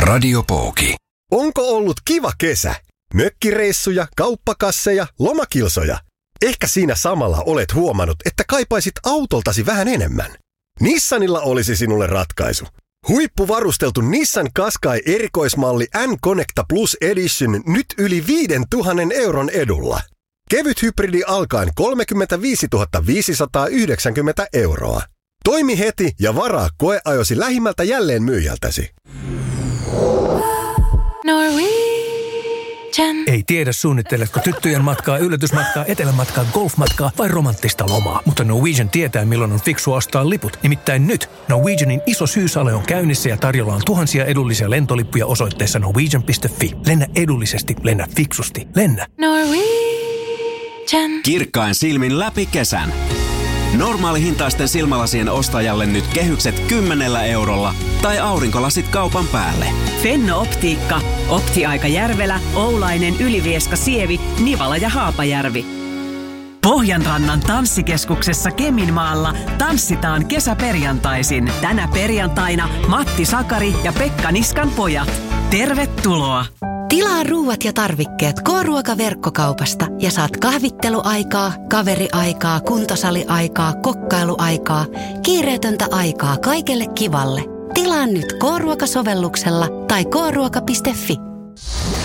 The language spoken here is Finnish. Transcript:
Radio Pooki. Onko ollut kiva kesä? Mökkireissuja, kauppakasseja, lomakilsoja? Ehkä siinä samalla olet huomannut, että kaipaisit autoltasi vähän enemmän. Nissanilla olisi sinulle ratkaisu. Huippuvarusteltu Nissan Qashqai erikoismalli N-Connecta Plus Edition nyt yli 5 000 euron edulla. Kevyt hybridi alkaen 35 590 euroa. Toimi heti ja varaa koeajosi lähimmältä jälleenmyyjältäsi. Norwegian. Ei tiedä, suunnitteletko tyttöjen matkaa, yllätysmatkaa, etelämatkaa, golfmatkaa vai romanttista lomaa. Mutta Norwegian tietää, milloin on fiksua ostaa liput. Nimittäin nyt Norwegianin iso syyssale on käynnissä ja tarjolla on tuhansia edullisia lentolippuja osoitteessa norwegian.fi. Lennä edullisesti, lennä fiksusti, lennä. Norwegian. Kirkkain silmin läpi kesän. Normaalihintaisten silmälasien ostajalle nyt kehykset 10 eurolla tai aurinkolasit kaupan päälle. Fenno-optiikka. Optiaika Järvelä, Oulainen, Ylivieska, Sievi, Nivala ja Haapajärvi. Pohjanrannan tanssikeskuksessa Keminmaalla tanssitaan kesäperjantaisin. Tänä perjantaina Matti Sakari ja Pekka Niskan pojat. Tervetuloa! Tilaa ruuat ja tarvikkeet K-ruokaverkkokaupasta ja saat kahvitteluaikaa, kaveriaikaa, kuntosaliaikaa, kokkailuaikaa, kiireetöntä aikaa kaikelle kivalle. Tilaa nyt K-ruokasovelluksella tai kruoka.fi.